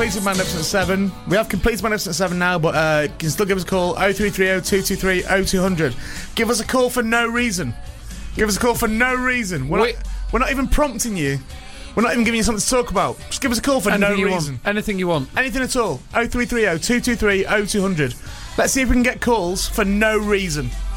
Completed Magnificent 7. We have completed Magnificent 7 now, but you can still give us a call. 0330 223 0200. Give us a call for no reason. Give us a call for no reason. We're not even prompting you. We're not even giving you something to talk about. Just give us a call for no reason. Anything you want. Anything at all. 0330 223 0200. Let's see if we can get calls for no reason.